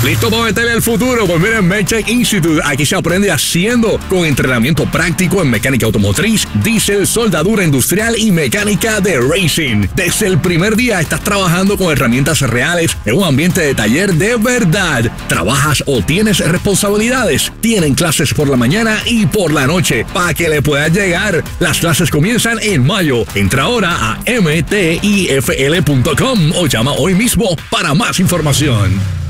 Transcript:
¿Listo para meterle el futuro? Pues mira, en MedTech Institute, aquí se aprende haciendo, con entrenamiento práctico en mecánica automotriz, diésel, soldadura industrial y mecánica de racing. Desde el primer día estás trabajando con herramientas reales en un ambiente de taller de verdad. ¿Trabajas o tienes responsabilidades? Tienen clases por la mañana y por la noche para que le puedas llegar. Las clases comienzan en mayo. Entra ahora a mtifl.com o llama hoy mismo para más información.